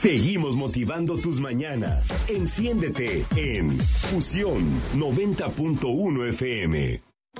Seguimos motivando tus mañanas. Enciéndete en Fusión 90.1 FM.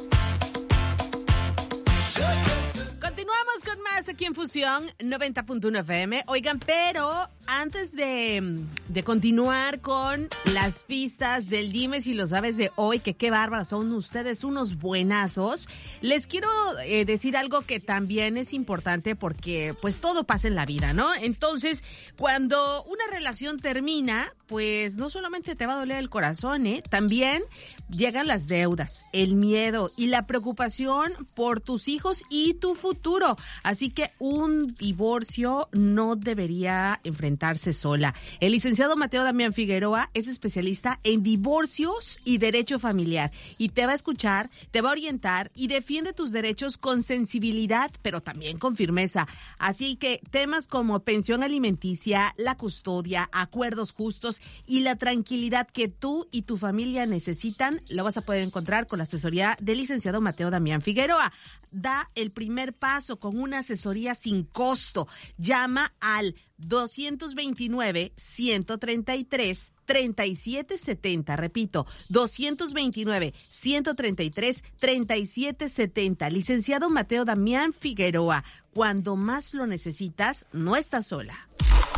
Continuamos con más aquí en Fusión 90.1 FM. Oigan, pero antes de continuar con las pistas del Dime si lo sabes de hoy, que qué bárbaros son ustedes, unos buenazos, les quiero decir algo que también es importante porque pues todo pasa en la vida, ¿no? Entonces, cuando una relación termina, pues no solamente te va a doler el corazón, también llegan las deudas, el miedo y la preocupación por tus hijos y tu futuro. Así que un divorcio no debería enfrentarse sola. El licenciado Mateo Damián Figueroa es especialista en divorcios y derecho familiar y te va a escuchar, te va a orientar y defiende tus derechos con sensibilidad, pero también con firmeza. Así que temas como pensión alimenticia, la custodia, acuerdos justos y la tranquilidad que tú y tu familia necesitan, lo vas a poder encontrar con la asesoría del licenciado Mateo Damián Figueroa. Da el primer paso con una asesoría sin costo. Llama al 229-133-3770. Repito, 229-133-3770. Licenciado Mateo Damián Figueroa. Cuando más lo necesitas, no estás sola.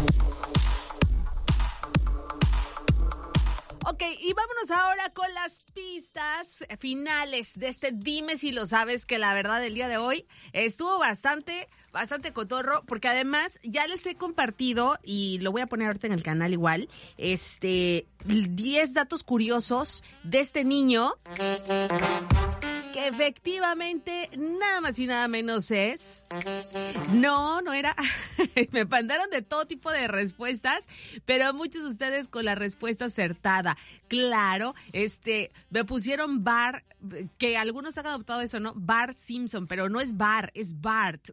Ok, y vámonos ahora con las pistas finales de este Dime si lo sabes, que la verdad el día de hoy estuvo bastante cotorro, porque además ya les he compartido, y lo voy a poner ahorita en el canal igual, 10 datos curiosos de este niño que efectivamente nada más y nada menos es... No era... Me mandaron de todo tipo de respuestas, pero muchos de ustedes con la respuesta acertada. Claro, me pusieron Bart, que algunos han adoptado eso, ¿no? Bart Simpson, pero no es Bart, es Bart.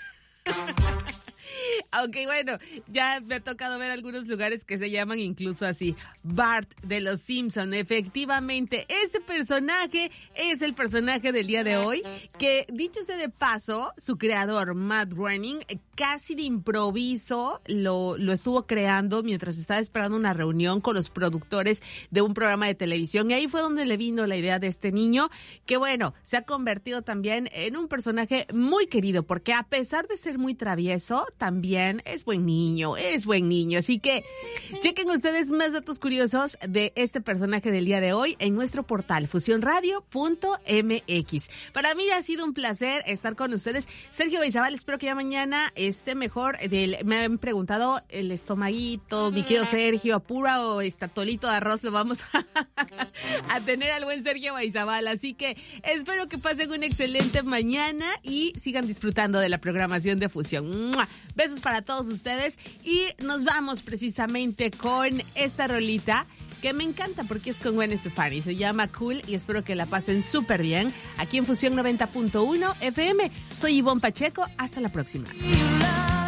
Aunque bueno, ya me ha tocado ver algunos lugares que se llaman incluso así, Bart de los Simpson. Efectivamente, este personaje es el personaje del día de hoy, que dicho sea de paso, su creador, Matt Groening, casi de improviso lo estuvo creando mientras estaba esperando una reunión con los productores de un programa de televisión. Y ahí fue donde le vino la idea de este niño, que bueno, se ha convertido también en un personaje muy querido, porque a pesar de ser muy travieso, también es buen niño. Así que chequen ustedes más datos curiosos de este personaje del día de hoy en nuestro portal fusionradio.mx. Para mí ha sido un placer estar con ustedes. Sergio Baizabal, espero que ya mañana esté mejor. Me han preguntado el estomaguito, mi querido Sergio, apura o tolito de arroz, lo vamos a tener al buen Sergio Baizabal. Así que espero que pasen una excelente mañana y sigan disfrutando de la programación de Fusión. ¡Mua! Besos para todos ustedes y nos vamos precisamente con esta rolita que me encanta porque es con Gwen Stefani. Se llama Cool y espero que la pasen súper bien aquí en Fusión 90.1 FM. Soy Ivonne Pacheco. Hasta la próxima.